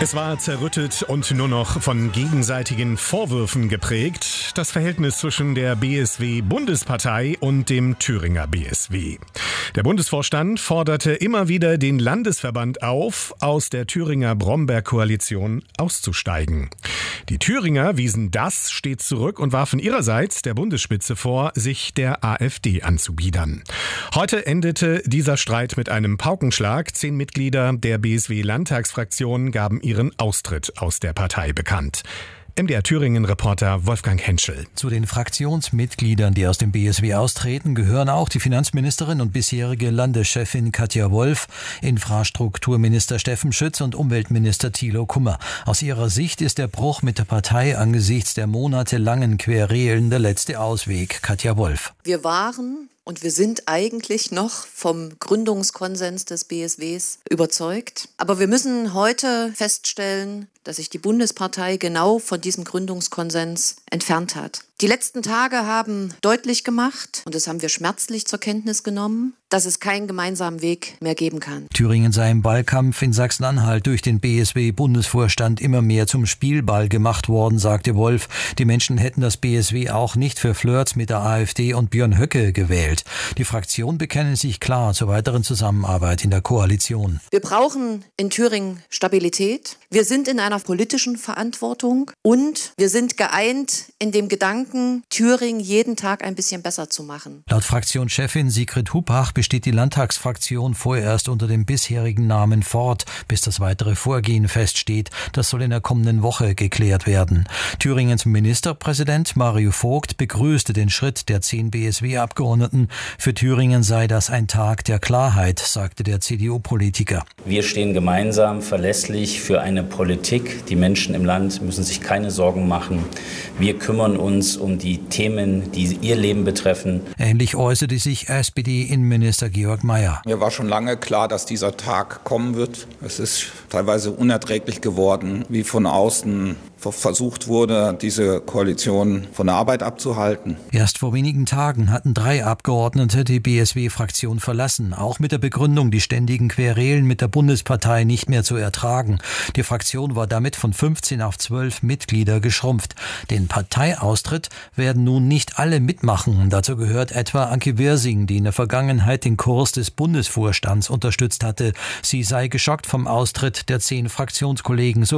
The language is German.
Es war zerrüttet und nur noch von gegenseitigen Vorwürfen geprägt, das Verhältnis zwischen der BSW-Bundespartei und dem Thüringer BSW. Der Bundesvorstand forderte immer wieder den Landesverband auf, aus der Thüringer Bromberg-Koalition auszusteigen. Die Thüringer wiesen das stets zurück und warfen ihrerseits der Bundesspitze vor, sich der AfD anzubiedern. Heute endete dieser Streit mit einem Paukenschlag. 10 Mitglieder der BSW-Landtagsfraktion gaben ihren Austritt aus der Partei bekannt. MDR Thüringen-Reporter Wolfgang Henschel. Zu den Fraktionsmitgliedern, die aus dem BSW austreten, gehören auch die Finanzministerin und bisherige Landeschefin Katja Wolf, Infrastrukturminister Steffen Schütz und Umweltminister Thilo Kummer. Aus ihrer Sicht ist der Bruch mit der Partei angesichts der monatelangen Querelen der letzte Ausweg. Katja Wolf. Wir waren und wir sind eigentlich noch vom Gründungskonsens des BSWs überzeugt. Aber wir müssen heute feststellen, dass sich die Bundespartei genau von diesem Gründungskonsens entfernt hat. Die letzten Tage haben deutlich gemacht, und das haben wir schmerzlich zur Kenntnis genommen, dass es keinen gemeinsamen Weg mehr geben kann. Thüringen sei im Wahlkampf in Sachsen-Anhalt durch den BSW-Bundesvorstand immer mehr zum Spielball gemacht worden, sagte Wolf. Die Menschen hätten das BSW auch nicht für Flirts mit der AfD und Björn Höcke gewählt. Die Fraktion bekennen sich klar zur weiteren Zusammenarbeit in der Koalition. Wir brauchen in Thüringen Stabilität. Wir sind in einer politischen Verantwortung und wir sind geeint in dem Gedanken, Thüringen jeden Tag ein bisschen besser zu machen. Laut Fraktionschefin Sigrid Hupach besteht die Landtagsfraktion vorerst unter dem bisherigen Namen fort, bis das weitere Vorgehen feststeht. Das soll in der kommenden Woche geklärt werden. Thüringens Ministerpräsident Mario Vogt begrüßte den Schritt der 10 BSW-Abgeordneten. Für Thüringen sei das ein Tag der Klarheit, sagte der CDU-Politiker. Wir stehen gemeinsam verlässlich für eine Politik. Die Menschen im Land müssen sich keine Sorgen machen. Wir kümmern uns um die Themen, die ihr Leben betreffen. Ähnlich äußerte sich SPD-Innenminister Georg Mayer. Mir war schon lange klar, dass dieser Tag kommen wird. Es ist teilweise unerträglich geworden, wie von außen versucht wurde, diese Koalition von der Arbeit abzuhalten. Erst vor wenigen Tagen hatten 3 Abgeordnete die BSW-Fraktion verlassen, auch mit der Begründung, die ständigen Querelen mit der Bundespartei nicht mehr zu ertragen. Die Fraktion war damit von 15 auf 12 Mitglieder geschrumpft. Den Parteiaustritt werden nun nicht alle mitmachen. Dazu gehört etwa Anke Wirsing, die in der Vergangenheit den Kurs des Bundesvorstands unterstützt hatte. Sie sei geschockt vom Austritt der 10 Fraktionskollegen.